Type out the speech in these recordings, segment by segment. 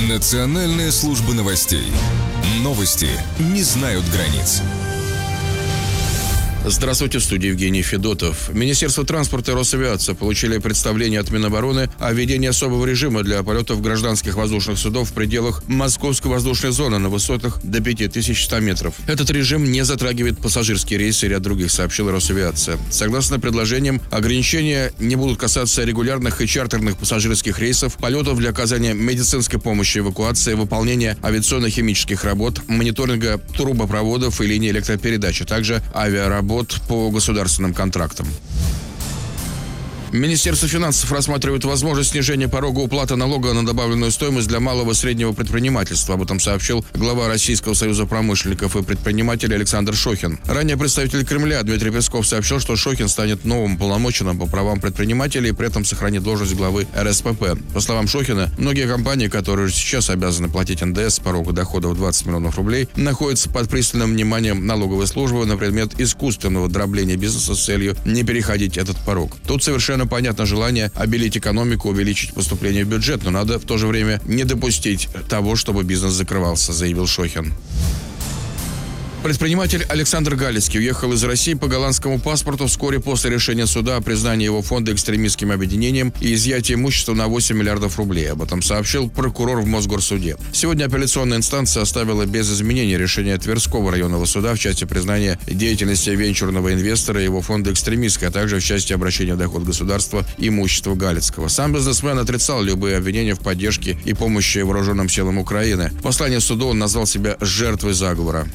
Национальная служба новостей. Новости не знают границ. Здравствуйте, в студии Евгений Федотов. Министерство транспорта и Росавиация получили представление от Минобороны о введении особого режима для полетов гражданских воздушных судов в пределах Московской воздушной зоны на высотах до 5100 метров. Этот режим не затрагивает пассажирские рейсы и ряд других, сообщила Росавиация. Согласно предложениям, ограничения не будут касаться регулярных и чартерных пассажирских рейсов, полетов для оказания медицинской помощи, эвакуации, выполнения авиационно-химических работ, мониторинга трубопроводов и линий электропередач, а также авиаработ по государственным контрактам. Министерство финансов рассматривает возможность снижения порога уплаты налога на добавленную стоимость для малого и среднего предпринимательства. Об этом сообщил глава Российского союза промышленников и предпринимателей Александр Шохин. Ранее представитель Кремля Дмитрий Песков сообщил, что Шохин станет новым уполномоченным по правам предпринимателей и при этом сохранит должность главы РСПП. По словам Шохина, многие компании, которые сейчас обязаны платить НДС с порога доходов 20 миллионов рублей, находятся под пристальным вниманием налоговой службы на предмет искусственного дробления бизнеса с целью не переходить этот порог. Тут совершенно понятно желание обелить экономику, увеличить поступление в бюджет, но надо в то же время не допустить того, чтобы бизнес закрывался, заявил Шохин. Предприниматель Александр Галицкий уехал из России по голландскому паспорту вскоре после решения суда о признании его фонда экстремистским объединением и изъятии имущества на 8 миллиардов рублей. Об этом сообщил прокурор в Мосгорсуде. Сегодня апелляционная инстанция оставила без изменений решение Тверского районного суда в части признания деятельности венчурного инвестора и его фонда экстремистской, а также в части обращения в доход государства имущества Галицкого. Сам бизнесмен отрицал любые обвинения в поддержке и помощи вооруженным силам Украины. В послании суду он назвал себя жертвой заговора.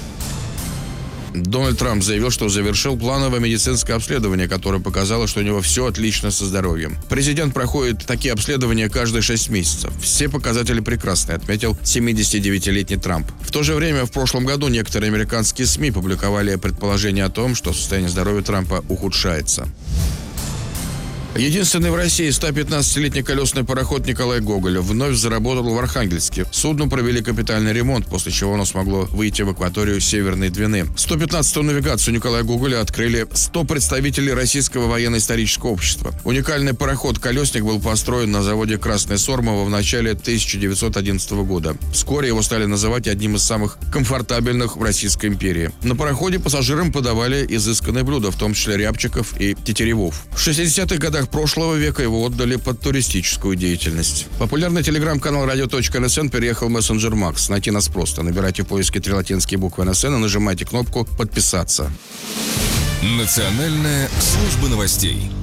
Дональд Трамп заявил, что завершил плановое медицинское обследование, которое показало, что у него все отлично со здоровьем. Президент проходит такие обследования каждые 6 месяцев. Все показатели прекрасные, отметил 79-летний Трамп. В то же время в прошлом году некоторые американские СМИ публиковали предположение о том, что состояние здоровья Трампа ухудшается. Единственный в России 115-летний колесный пароход Николай Гоголь вновь заработал в Архангельске. Судну провели капитальный ремонт, после чего оно смогло выйти в акваторию Северной Двины. 115-ю навигацию Николая Гоголя открыли 100 представителей Российского военно-исторического общества. Уникальный пароход-колесник был построен на заводе «Красное Сормово» в начале 1911 года. Вскоре его стали называть одним из самых комфортабельных в Российской империи. На пароходе пассажирам подавали изысканные блюда, в том числе рябчиков и тетеревов. В 60-х годах прошлого века его отдали под туристическую деятельность. Популярный телеграм-канал radio.nsn переехал в мессенджер Макс. Найти нас просто. Набирайте в поиске 3 латинские буквы НСН и нажимайте кнопку «Подписаться». Национальная служба новостей.